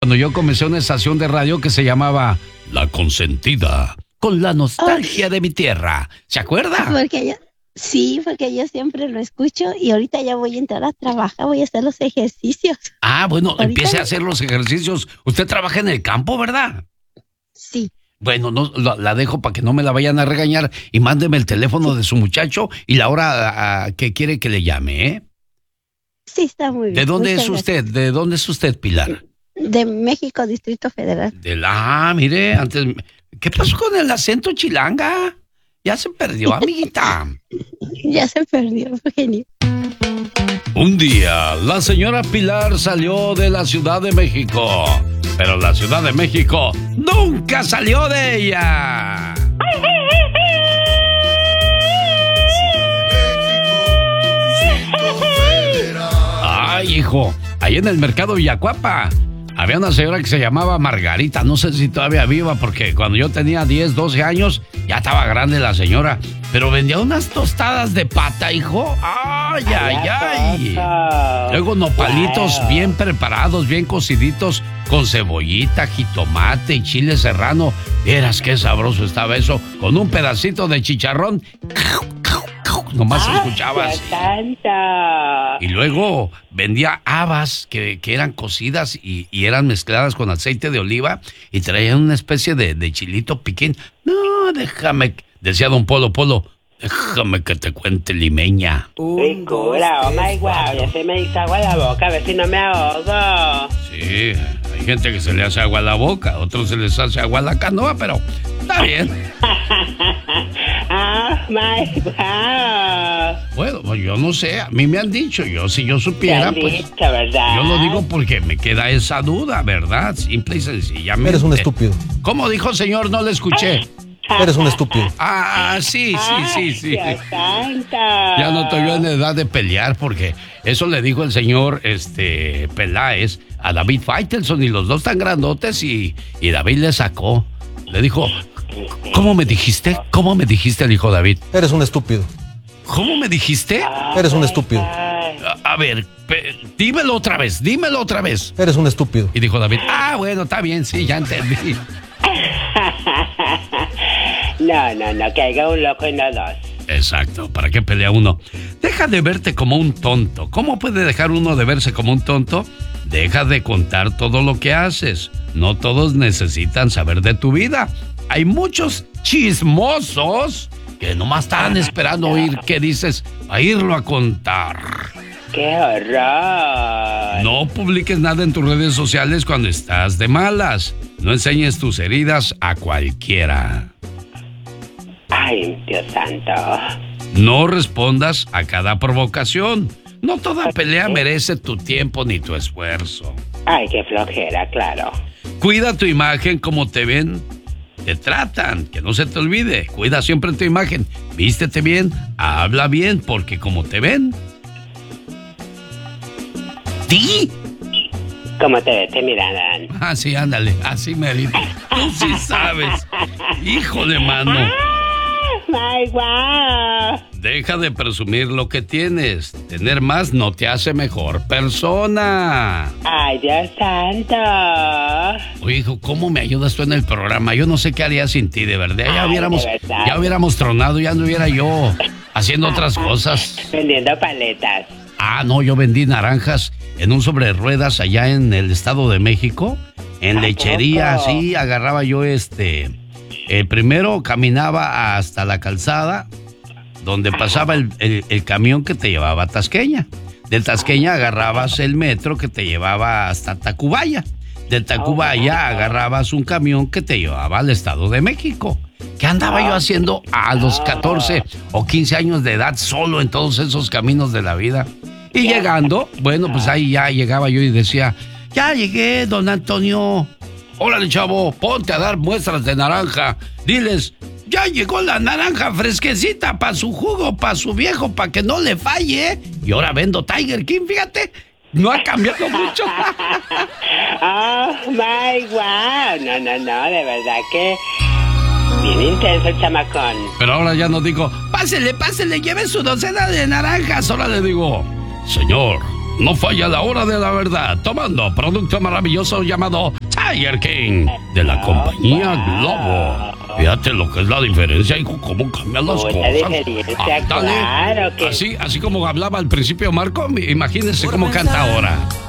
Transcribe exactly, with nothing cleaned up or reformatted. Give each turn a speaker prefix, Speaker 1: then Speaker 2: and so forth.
Speaker 1: cuando yo comencé una estación de radio que se llamaba La Consentida, con la nostalgia oh. de mi tierra. ¿Se acuerda?
Speaker 2: Porque yo, sí, porque yo siempre lo escucho y ahorita ya voy a entrar a trabajar, voy a hacer los ejercicios.
Speaker 1: Ah, bueno,
Speaker 2: ahorita
Speaker 1: empiece a hacer los ejercicios. Usted trabaja en el campo, ¿verdad?
Speaker 2: Sí.
Speaker 1: Bueno, no, la, la dejo para que no me la vayan a regañar y mándeme el teléfono de su muchacho y la hora a, a, que quiere que le llame, ¿eh?
Speaker 2: Sí, está muy bien.
Speaker 1: ¿De dónde
Speaker 2: Muchas
Speaker 1: es usted?
Speaker 2: gracias.
Speaker 1: ¿De dónde es usted, Pilar?
Speaker 2: De México, Distrito Federal.
Speaker 1: De la, ah, mire, antes... ¿Qué pasó con el acento chilanga? Ya se perdió, amiguita.
Speaker 2: Ya se perdió, genio.
Speaker 1: Un día, la señora Pilar salió de la Ciudad de México, pero la Ciudad de México nunca salió de ella. Ay, hijo, ahí en el mercado Villacuapa había una señora que se llamaba Margarita, no sé si todavía viva, porque cuando yo tenía diez, doce años, ya estaba grande la señora, pero vendía unas tostadas de pata, hijo. Ay, ay, ay. Luego nopalitos bien preparados, bien cociditos, con cebollita, jitomate y chile serrano. Vieras qué sabroso estaba eso, con un pedacito de chicharrón. Nomás se escuchaba así. Y luego vendía habas que, que eran cocidas y, y eran mezcladas con aceite de oliva y traían una especie de, de chilito piquín. No, déjame, decía don Polo Polo, déjame que te cuente, limeña.
Speaker 3: Ricura, oh my wow, ya se me hizo agua la boca, a ver si no me ahogo.
Speaker 1: Sí, hay gente que se le hace agua a la boca, a otros se les hace agua a la canoa, pero está bien.
Speaker 3: Oh my wow.
Speaker 1: Bueno, pues yo no sé, a mí me han dicho, yo si yo supiera,
Speaker 3: dicho,
Speaker 1: pues
Speaker 3: ¿verdad?
Speaker 1: Yo lo digo porque me queda esa duda, ¿verdad? Simple y sencillamente.
Speaker 4: Eres un estúpido.
Speaker 1: ¿Cómo dijo, señor? No le escuché.
Speaker 4: Eres un estúpido.
Speaker 1: Ah, sí, sí, sí, sí.
Speaker 3: Dios santo.
Speaker 1: Ya no estoy yo en edad de pelear porque eso le dijo el señor este Peláez a David Faitelson y los dos tan grandotes y, y David le sacó. Le dijo, ¿cómo me dijiste? ¿Cómo me dijiste? Le dijo David.
Speaker 4: Eres un estúpido.
Speaker 1: ¿Cómo me dijiste?
Speaker 4: Eres un estúpido.
Speaker 1: A, a ver, pe, dímelo otra vez, dímelo otra vez.
Speaker 4: Eres un estúpido.
Speaker 1: Y dijo David, ah, bueno, está bien, sí, ya entendí.
Speaker 3: No, no, no, que haya un loco y no dos.
Speaker 1: Exacto, ¿para qué pelea uno? Deja de verte como un tonto. ¿Cómo puede dejar uno de verse como un tonto? Deja de contar todo lo que haces. No todos necesitan saber de tu vida. Hay muchos chismosos que nomás están esperando oír qué dices a irlo a contar.
Speaker 3: ¡Qué horror!
Speaker 1: No publiques nada en tus redes sociales cuando estás de malas. No enseñes tus heridas a cualquiera.
Speaker 3: Ay, Dios santo.
Speaker 1: No respondas a cada provocación. No toda pelea merece tu tiempo ni tu esfuerzo.
Speaker 3: Ay, qué flojera, claro.
Speaker 1: Cuida tu imagen, como te ven, te tratan, que no se te olvide. Cuida siempre tu imagen. Vístete bien, habla bien, porque como te ven... ¿Ti?
Speaker 3: ¿Cómo te ves? Te mirarán.
Speaker 1: Ah, sí, ándale, así merito. Tú sí sabes. Híjole, mano.
Speaker 3: ¡Ay, guau!
Speaker 1: Deja de presumir lo que tienes. Tener más no te hace mejor persona.
Speaker 3: ¡Ay, Dios santo!
Speaker 1: Oye, hijo, ¿cómo me ayudas tú en el programa? Yo no sé qué haría sin ti, de verdad. Ya
Speaker 3: Ay,
Speaker 1: hubiéramos,
Speaker 3: de verdad.
Speaker 1: ya hubiéramos tronado, ya anduviera yo haciendo otras cosas.
Speaker 3: Vendiendo paletas.
Speaker 1: Ah, no, yo vendí naranjas en un sobre ruedas allá en el Estado de México. En lechería,
Speaker 3: poco?
Speaker 1: sí, agarraba yo este... El primero caminaba hasta la calzada, donde pasaba el, el, el camión que te llevaba a Tasqueña. De Tasqueña agarrabas el metro que te llevaba hasta Tacubaya. De Tacubaya agarrabas un camión que te llevaba al Estado de México. ¿Qué andaba yo haciendo a los catorce o quince años de edad solo en todos esos caminos de la vida? Y llegando, bueno, pues ahí ya llegaba yo y decía, ya llegué, don Antonio. Órale, chavo, ponte a dar muestras de naranja. Diles, ya llegó la naranja fresquecita para su jugo, para su viejo, para que no le falle. Y ahora vendo Tiger King, fíjate. No ha cambiado mucho.
Speaker 3: ¡Oh, my wow! No, no, no, de verdad que... bien intenso el chamacón.
Speaker 1: Pero ahora ya no digo, pásele, pásele, lleve su docena de naranjas. Ahora le digo, señor, no falla la hora de la verdad, tomando producto maravilloso llamado Tiger King de la compañía Globo. Fíjate lo que es la diferencia, hijo, cómo cambian las
Speaker 3: Mucha
Speaker 1: cosas.
Speaker 3: diferencia,
Speaker 1: Ah, dale.
Speaker 3: claro que-
Speaker 1: Así, así como hablaba al principio Marco, imagínense cómo canta ahora.